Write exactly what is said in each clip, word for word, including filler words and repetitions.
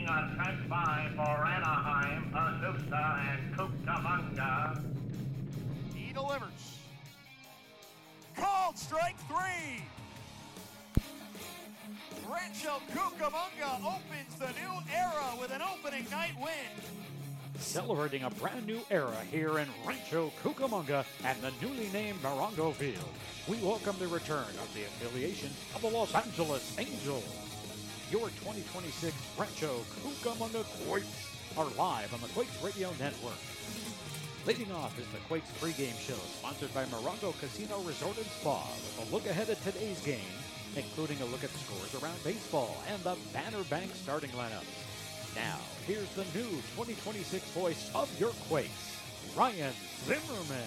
on track five for Anaheim, Azusa, and Cucamonga. He delivers. Called strike three. Rancho Cucamonga opens the new era with an opening night win. Celebrating a brand new era here in Rancho Cucamonga and the newly named Morongo Field. We welcome the return of the affiliation of the Los Angeles Angels. Your twenty twenty-six Rancho Cucamonga Quakes are live on the Quakes Radio Network. Leading off is the Quakes pregame show, sponsored by Morongo Casino Resort and Spa, with a look ahead at today's game, including a look at the scores around baseball and the Banner Bank starting lineup. Now, here's the new twenty twenty-six voice of your Quakes, Ryan Zimmerman.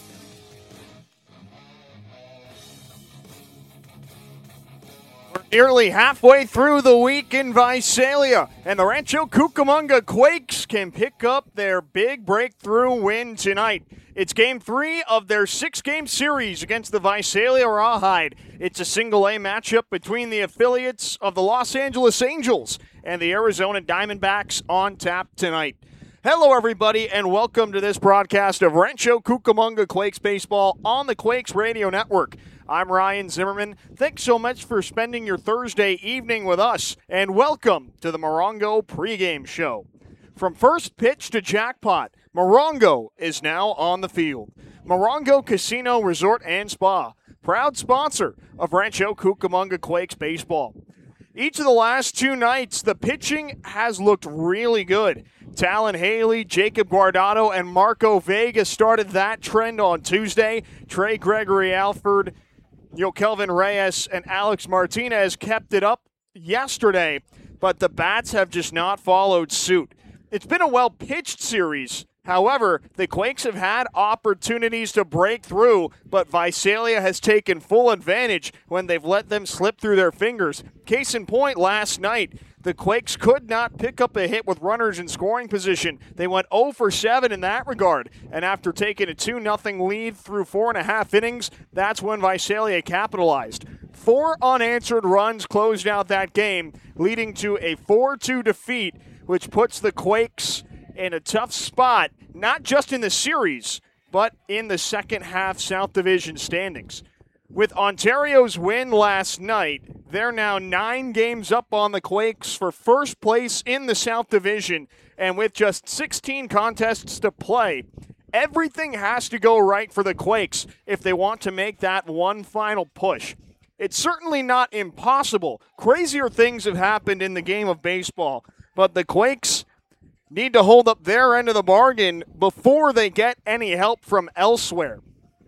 We're nearly halfway through the week in Visalia, and the Rancho Cucamonga Quakes can pick up their big breakthrough win tonight. It's game three of their six-game series against the Visalia Rawhide. It's a single-A matchup between the affiliates of the Los Angeles Angels and the Arizona Diamondbacks on tap tonight. Hello, everybody, and welcome to this broadcast of Rancho Cucamonga Quakes Baseball on the Quakes Radio Network. I'm Ryan Zimmerman. Thanks so much for spending your Thursday evening with us, and welcome to the Morongo pregame show. From first pitch to jackpot, Morongo is now on the field. Morongo Casino Resort and Spa, proud sponsor of Rancho Cucamonga Quakes Baseball. Each of the last two nights, the pitching has looked really good. Talon Haley, Jacob Guardado, and Marco Vega started that trend on Tuesday. Trey Gregory Alford, you know, Kelvin Reyes, and Alex Martinez kept it up yesterday, but the bats have just not followed suit. It's been a well-pitched series. However, the Quakes have had opportunities to break through, but Visalia has taken full advantage when they've let them slip through their fingers. Case in point, last night, the Quakes could not pick up a hit with runners in scoring position. They went oh for seven in that regard, and after taking a two nothing lead through four and a half innings, that's when Visalia capitalized. Four unanswered runs closed out that game, leading to a four two defeat, which puts the Quakes in a tough spot, not just in the series, but in the second half South Division standings. With Ontario's win last night, they're now nine games up on the Quakes for first place in the South Division, and with just sixteen contests to play, everything has to go right for the Quakes if they want to make that one final push. It's certainly not impossible. Crazier things have happened in the game of baseball, but the Quakes need to hold up their end of the bargain before they get any help from elsewhere.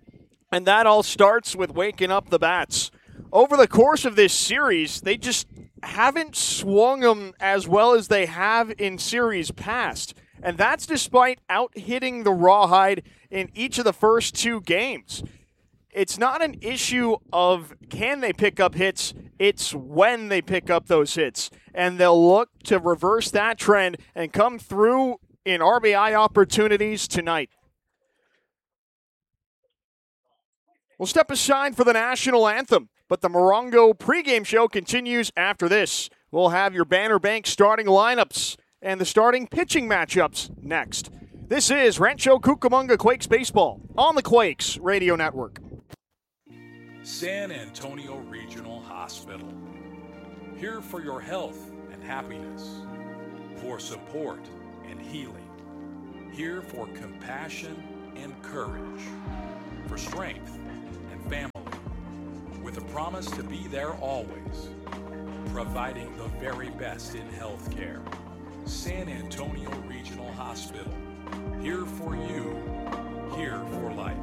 And that all starts with waking up the bats. Over the course of this series, they just haven't swung them as well as they have in series past. And that's despite out-hitting the Rawhide in each of the first two games. It's not an issue of can they pick up hits, it's when they pick up those hits. And they'll look to reverse that trend and come through in R B I opportunities tonight. We'll step aside for the national anthem, but the Morongo pregame show continues after this. We'll have your Banner Bank starting lineups and the starting pitching matchups next. This is Rancho Cucamonga Quakes Baseball on the Quakes Radio Network. San Antonio Regional Hospital. Here for your health and happiness, for support and healing. Here for compassion and courage, for strength and family, with a promise to be there always, providing the very best in healthcare. San Antonio Regional Hospital. Here for you, here for life.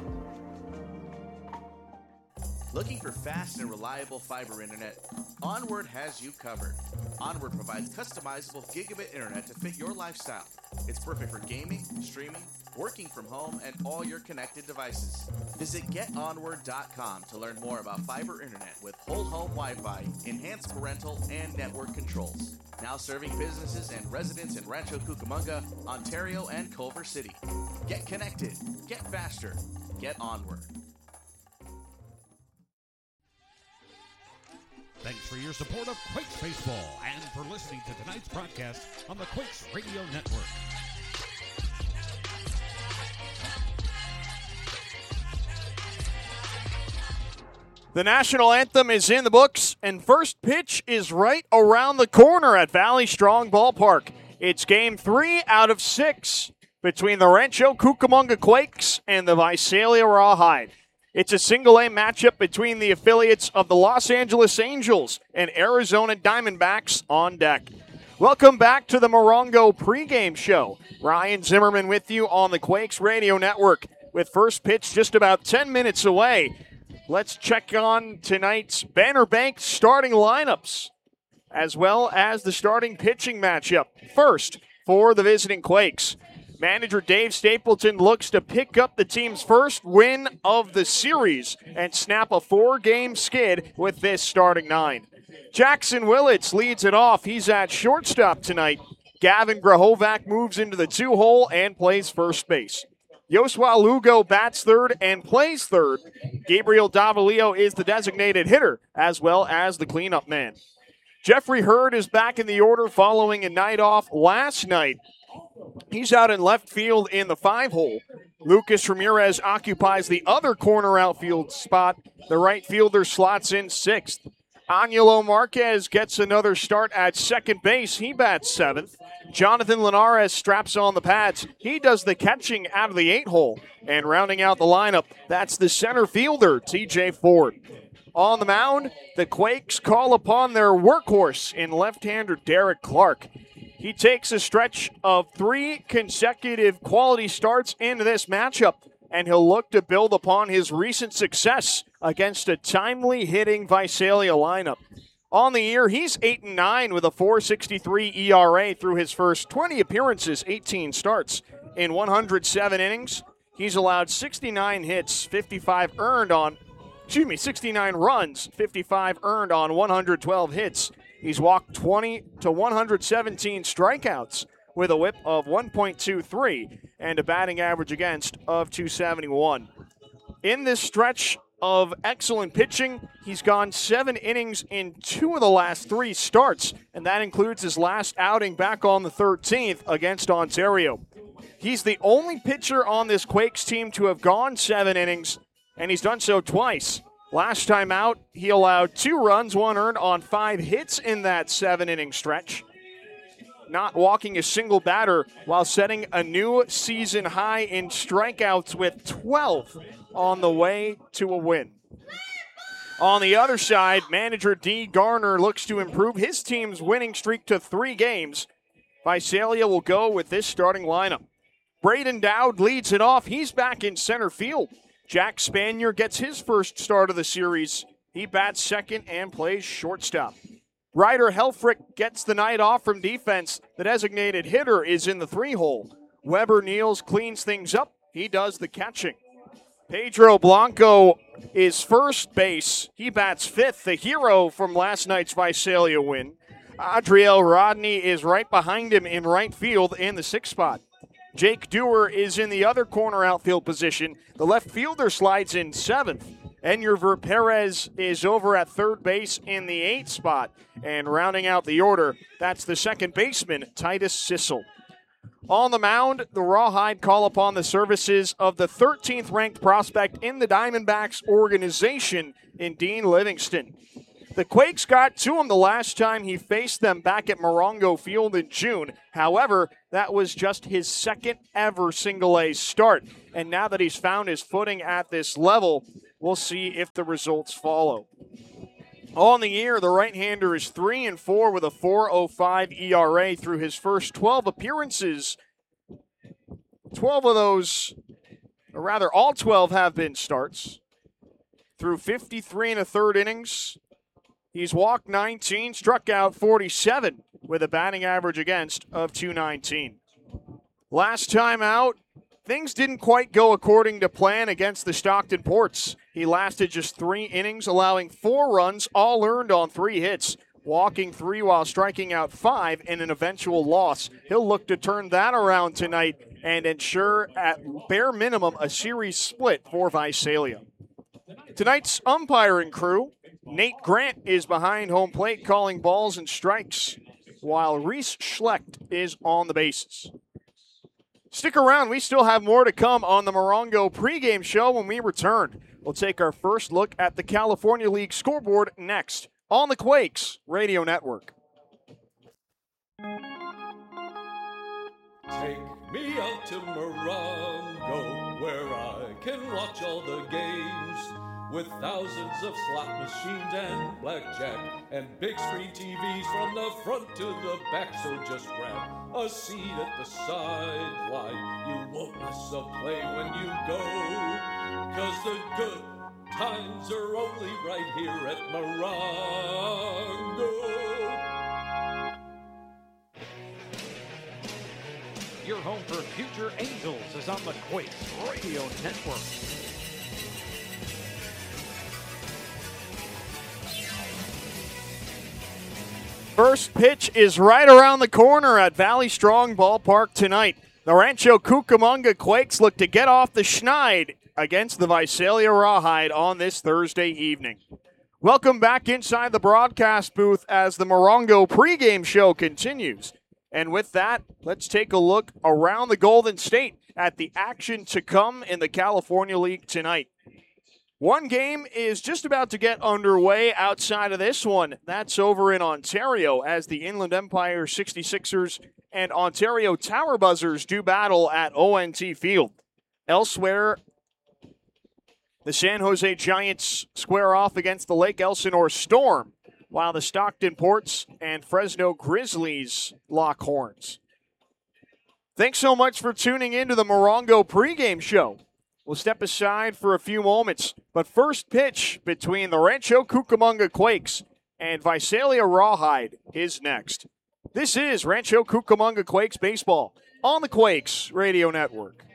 Looking for fast and reliable fiber internet? Onward has you covered. Onward provides customizable gigabit internet to fit your lifestyle. It's perfect for gaming, streaming, working from home, and all your connected devices. Visit get onward dot com to learn more about fiber internet with whole home Wi-Fi, enhanced parental and network controls. Now serving businesses and residents in Rancho Cucamonga, Ontario, and Culver City. Get connected. Get faster. Get Onward. Thanks for your support of Quakes Baseball and for listening to tonight's broadcast on the Quakes Radio Network. The national anthem is in the books, and first pitch is right around the corner at Valley Strong Ballpark. It's game three out of six between the Rancho Cucamonga Quakes and the Visalia Rawhide. It's a single-A matchup between the affiliates of the Los Angeles Angels and Arizona Diamondbacks on deck. Welcome back to the Morongo pregame show. Ryan Zimmerman with you on the Quakes Radio Network with first pitch just about ten minutes away. Let's check on tonight's Banner Bank starting lineups, as well as the starting pitching matchup. First, for the visiting Quakes, manager Dave Stapleton looks to pick up the team's first win of the series and snap a four-game skid with this starting nine. Jackson Willits leads it off. He's at shortstop tonight. Gavin Grahovac moves into the two-hole and plays first base. Yosua Lugo bats third and plays third. Gabriel Davalillo is the designated hitter, as well as the cleanup man. Jeffrey Hurd is back in the order following a night off last night. He's out in left field in the five-hole. Lucas Ramirez occupies the other corner outfield spot. The right fielder slots in sixth. Angelo Marquez gets another start at second base. He bats seventh. Jonathan Linares straps on the pads. He does the catching out of the eight-hole. And rounding out the lineup, that's the center fielder, T J Ford. On the mound, the Quakes call upon their workhorse in left-hander Derek Clark. He takes a stretch of three consecutive quality starts into this matchup, and he'll look to build upon his recent success against a timely hitting Visalia lineup. On the year, he's eight and nine with a four sixty-three E R A through his first twenty appearances, eighteen starts. In one hundred seven innings, he's allowed sixty-nine hits, fifty-five earned on, excuse me, sixty-nine runs, fifty-five earned on one hundred twelve hits. He's walked twenty to one hundred seventeen strikeouts with a whip of one point two three and a batting average against of two seventy-one. In this stretch of excellent pitching, he's gone seven innings in two of the last three starts, and that includes his last outing back on the thirteenth against Ontario. He's the only pitcher on this Quakes team to have gone seven innings, and he's done so twice. Last time out, he allowed two runs, one earned on five hits in that seven-inning stretch, not walking a single batter while setting a new season high in strikeouts with twelve on the way to a win. On the other side, manager Dee Garner looks to improve his team's winning streak to three games. Visalia will go with this starting lineup. Braden Dowd leads it off. He's back in center field. Jack Spanier gets his first start of the series. He bats second and plays shortstop. Ryder Helfrich gets the night off from defense. The designated hitter is in the three-hole. Weber Niels cleans things up. He does the catching. Pedro Blanco is first base. He bats fifth, the hero from last night's Visalia win. Adriel Rodney is right behind him in right field in the sixth spot. Jake Dewar is in the other corner outfield position. The left fielder slides in seventh. Enyerver Perez is over at third base in the eighth spot. And rounding out the order, that's the second baseman, Titus Sissel. On the mound, the Rawhide call upon the services of the thirteenth-ranked prospect in the Diamondbacks organization in Dean Livingston. The Quakes got to him the last time he faced them back at Morongo Field in June. However, that was just his second ever single-A start. And now that he's found his footing at this level, we'll see if the results follow. On the year, the right-hander is three and four with a four oh five E R A through his first twelve appearances. twelve of those, or rather all twelve have been starts. Through fifty-three and a third innings, he's walked nineteen, struck out forty-seven with a batting average against of two nineteen. Last time out, things didn't quite go according to plan against the Stockton Ports. He lasted just three innings, allowing four runs, all earned on three hits, walking three while striking out five in an eventual loss. He'll look to turn that around tonight and ensure at bare minimum a series split for Visalia. Tonight's umpiring crew, Nate Grant is behind home plate calling balls and strikes, while Reese Schlecht is on the bases. Stick around. We still have more to come on the Morongo pregame show when we return. We'll take our first look at the California League scoreboard next on the Quakes Radio Network. Take me out to Morongo, where I can watch all the games, with thousands of slot machines and blackjack and big screen T Vs from the front to the back. So just grab a seat at the sideline. You won't miss a play when you go, 'cause the good times are only right here at Morongo. Your home for future Angels is on the Quakes Radio Network. First pitch is right around the corner at Valley Strong Ballpark tonight. The Rancho Cucamonga Quakes look to get off the schneid against the Visalia Rawhide on this Thursday evening. Welcome back inside the broadcast booth as the Morongo pregame show continues. And with that, let's take a look around the Golden State at the action to come in the California League tonight. One game is just about to get underway outside of this one. That's over in Ontario as the Inland Empire sixty-sixers and Ontario Tower Buzzers do battle at O N T Field. Elsewhere, the San Jose Giants square off against the Lake Elsinore Storm, while the Stockton Ports and Fresno Grizzlies lock horns. Thanks so much for tuning in to the Morongo pregame show. We'll step aside for a few moments, but first pitch between the Rancho Cucamonga Quakes and Visalia Rawhide is next. This is Rancho Cucamonga Quakes baseball on the Quakes Radio Network.